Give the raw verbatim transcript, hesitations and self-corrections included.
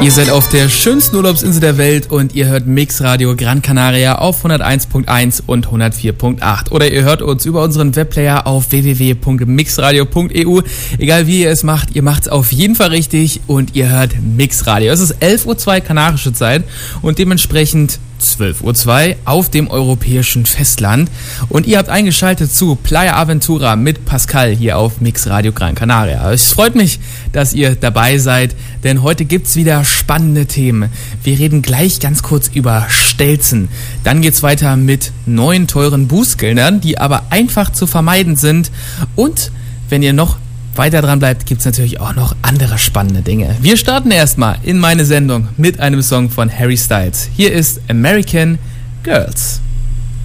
Ihr seid auf der schönsten Urlaubsinsel der Welt und ihr hört Mixradio Gran Canaria auf hunderteins Punkt eins und hundertvier Punkt acht. Oder ihr hört uns über unseren Webplayer auf w w w punkt mixradio punkt e u. Egal wie ihr es macht, ihr macht es auf jeden Fall richtig und ihr hört Mixradio. Es ist elf Uhr zwei kanarische Zeit und dementsprechend zwölf Uhr zwei auf dem europäischen Festland. Und ihr habt eingeschaltet zu Playa Aventura mit Pascal hier auf Mixradio Gran Canaria. Es freut mich, dass ihr dabei seid, denn heute gibt's wieder spannende Themen. Wir reden gleich ganz kurz über Stelzen. Dann geht's weiter mit neuen teuren Bußgeldern, die aber einfach zu vermeiden sind. Und wenn ihr noch weiter dran bleibt, gibt's natürlich auch noch andere spannende Dinge. Wir starten erstmal in meine Sendung mit einem Song von Harry Styles. Hier ist American Girls.